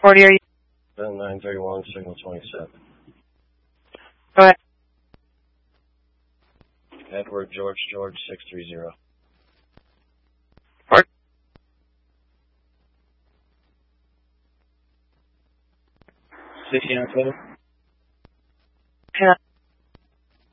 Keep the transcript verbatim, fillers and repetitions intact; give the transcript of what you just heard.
forty are you? nine thirty-one, signal twenty-seven. Go ahead. Edward George George six three zero. Port. sixty-nine seven.